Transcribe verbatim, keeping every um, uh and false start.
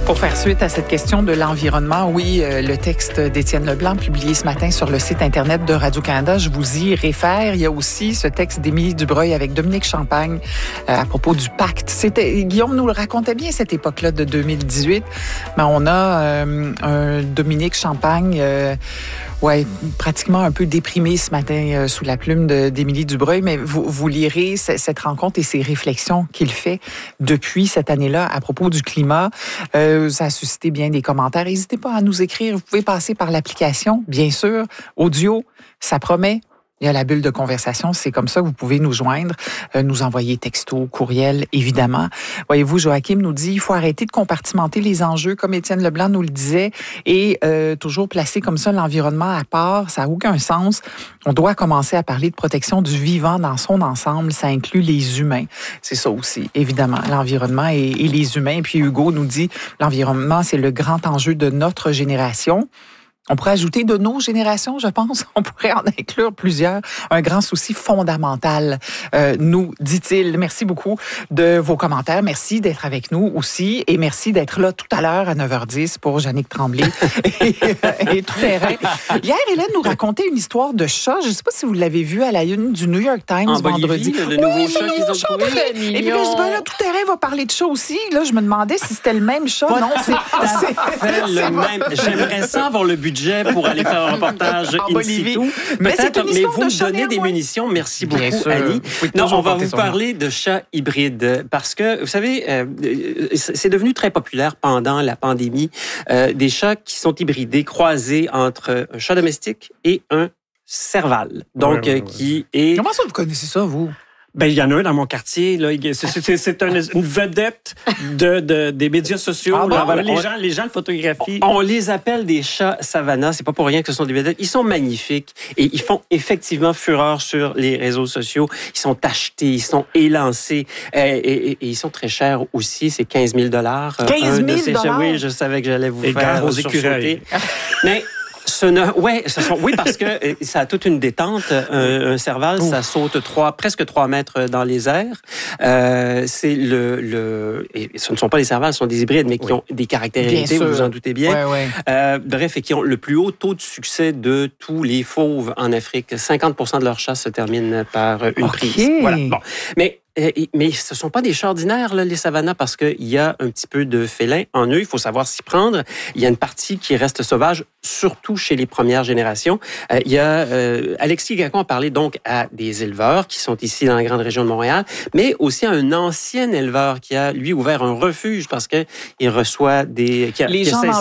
Pour faire suite à cette question de l'environnement, oui, euh, le texte d'Étienne Leblanc publié ce matin sur le site Internet de Radio-Canada, je vous y réfère. Il y a aussi ce texte d'Émilie Dubreuil avec Dominique Champagne euh, à propos du pacte. C'était, Guillaume nous le racontait bien cette époque-là de deux mille dix-huit. Mais on a euh, un Dominique Champagne... Euh, Ouais, pratiquement un peu déprimé ce matin euh, sous la plume de, d'Émilie Dubreuil, mais vous, vous lirez c- cette rencontre et ces réflexions qu'il fait depuis cette année-là à propos du climat. Euh, ça a suscité bien des commentaires. N'hésitez pas à nous écrire. Vous pouvez passer par l'application, bien sûr, audio, ça promet. Il y a la bulle de conversation, c'est comme ça que vous pouvez nous joindre, euh, nous envoyer texto, courriel, évidemment. Voyez-vous, Joachim nous dit, il faut arrêter de compartimenter les enjeux, comme Étienne Leblanc nous le disait, et euh, toujours placer comme ça l'environnement à part, ça n'a aucun sens. On doit commencer à parler de protection du vivant dans son ensemble, ça inclut les humains. C'est ça aussi, évidemment, l'environnement et, et les humains. Puis Hugo nous dit, l'environnement, c'est le grand enjeu de notre génération. On pourrait ajouter de nos générations, je pense. On pourrait en inclure plusieurs. Un grand souci fondamental, euh, nous dit-il. Merci beaucoup de vos commentaires. Merci d'être avec nous aussi. Et merci d'être là tout à l'heure à neuf heures dix pour Jannick Tremblay et, et tout terrain. Hier, Hélène nous racontait une histoire de chat. Je ne sais pas si vous l'avez vu à la une du New York Times en vendredi. Bolivie, le, le nouveau oui, chat qu'ils ont chat trouvé. très mignon. Et puis là, je dis, ben là, tout terrain va parler de chat aussi. Là, je me demandais si c'était le même chat. Pas non, c'est, c'est, c'est le même. J'aimerais ça avoir le budget pour aller faire un reportage en in Bolivie. situ. Mais, c'est une mais vous de me donnez chat, des ouais. munitions. Merci Bien beaucoup, sûr. Annie. Oui, non, on va vous son parler de chats hybrides parce que, vous savez, euh, c'est devenu très populaire pendant la pandémie. Euh, des chats qui sont hybridés, croisés entre un chat domestique et un serval. Donc, ouais, ouais, euh, qui est... Comment ça, vous connaissez ça, vous? Ben, il y en a un dans mon quartier. Là. C'est, c'est, c'est une, une vedette de, de, des médias sociaux. Ah là. bon? Les, On- gens, les gens le photographient. On les appelle des chats savannah. C'est pas pour rien que ce sont des vedettes. Ils sont magnifiques et ils font effectivement fureur sur les réseaux sociaux. Ils sont achetés, ils sont élancés et, et, et, et ils sont très chers aussi. C'est quinze mille dollars. quinze mille dollars? Oui, je savais que j'allais vous Et faire gare aux sursauter. écureuils. Mais ce ne, ouais, ce sont, oui, parce que euh, ça a toute une détente. Un, un serval, Ouf. ça saute trois, presque trois mètres dans les airs. Euh, c'est le, le, et ce ne sont pas des servals, ce sont des hybrides, mais qui oui. ont des caractéristiques, vous vous en doutez bien. Ouais, ouais. Euh, bref, et qui ont le plus haut taux de succès de tous les fauves en Afrique. cinquante pour cent de leur chasse se termine par une okay. prise. Voilà. Bon. Mais Mais ce ne sont pas des chats ordinaires, là, les savannahs, parce qu'il y a un petit peu de félin en eux. Il faut savoir s'y prendre. Il y a une partie qui reste sauvage, surtout chez les premières générations. Euh, il y a euh, Alexis Gacon a parlé donc à des éleveurs qui sont ici dans la grande région de Montréal, mais aussi à un ancien éleveur qui a, lui, ouvert un refuge parce qu'il reçoit des... Qui a, les qui gens